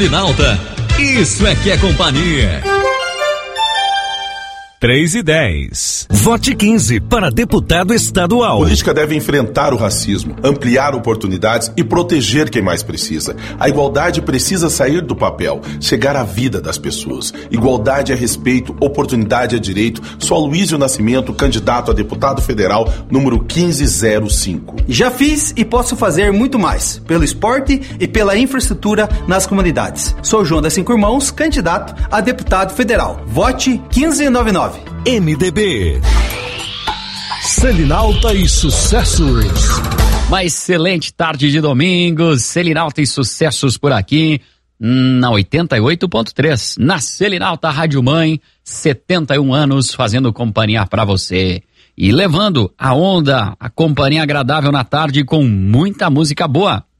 Selinalta, isso é que é companhia. 3:10. Vote 15 para deputado estadual. A política deve enfrentar o racismo, ampliar oportunidades e proteger quem mais precisa. A igualdade precisa sair do papel, chegar à vida das pessoas. Igualdade é respeito, oportunidade é direito. Sou Aloysio Nascimento, candidato a deputado federal, número 1505. Já fiz e posso fazer muito mais, pelo esporte e pela infraestrutura nas comunidades. Sou João das Cinco Irmãos, candidato a deputado federal. Vote 1599. MDB. Selinalta e sucessos. Uma excelente tarde de domingo, Selinalta e sucessos por aqui, na 88.3, na Selinalta Rádio Mãe, 71 anos fazendo companhia pra você. E levando a onda, a companhia agradável na tarde com muita música boa.